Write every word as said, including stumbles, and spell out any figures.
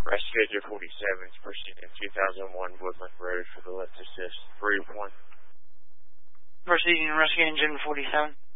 Rescue Engine forty-seven is proceeding two thousand one Woodland Road for the lift assist three one. Proceeding Rescue Engine forty-seven.